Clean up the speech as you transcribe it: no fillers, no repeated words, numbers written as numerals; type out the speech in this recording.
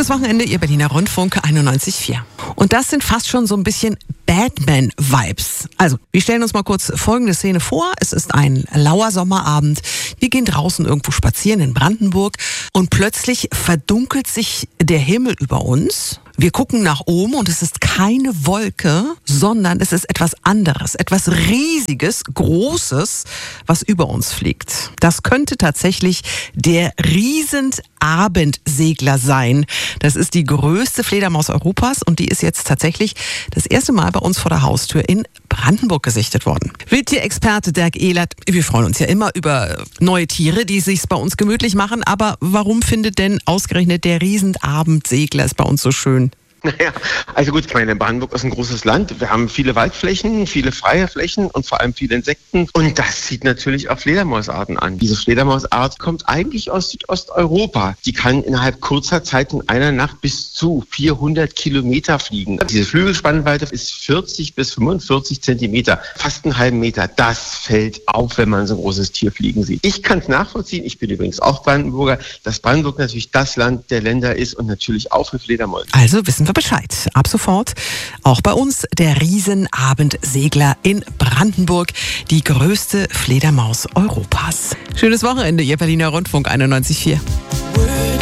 Schönes Wochenende, Ihr Berliner Rundfunk 91,4. Und das sind fast schon so ein bisschen Batman-Vibes. Also, wir stellen uns mal kurz folgende Szene vor. Es ist ein lauer Sommerabend. Wir gehen draußen irgendwo spazieren in Brandenburg und plötzlich verdunkelt sich der Himmel über uns. Wir gucken nach oben und es ist keine Wolke, sondern es ist etwas anderes, etwas Riesiges, Großes, was über uns fliegt. Das könnte tatsächlich der Riesenabendsegler sein. Das ist die größte Fledermaus Europas und die ist jetzt tatsächlich das erste Mal bei uns vor der Haustür in Brandenburg gesichtet worden. Wildtierexperte Dirk Ehlert, wir freuen uns ja immer über neue Tiere, die es sich bei uns gemütlich machen, aber warum findet denn ausgerechnet der Riesenabendsegler es bei uns so schön? Naja, also gut, ich meine, Brandenburg ist ein großes Land. Wir haben viele Waldflächen, viele freie Flächen und vor allem viele Insekten. Und das zieht natürlich auch Fledermausarten an. Diese Fledermausart kommt eigentlich aus Südosteuropa. Die kann innerhalb kurzer Zeit in einer Nacht bis zu 400 Kilometer fliegen. Diese Flügelspannweite ist 40 bis 45 Zentimeter, fast einen halben Meter. Das fällt auf, wenn man so ein großes Tier fliegen sieht. Ich kann es nachvollziehen. Ich bin übrigens auch Brandenburger, dass Brandenburg natürlich das Land der Länder ist und natürlich auch für Fledermäuse. Also wissen wir Bescheid. Ab sofort auch bei uns der Riesenabendsegler in Brandenburg, die größte Fledermaus Europas. Schönes Wochenende, Ihr Berliner Rundfunk 91,4.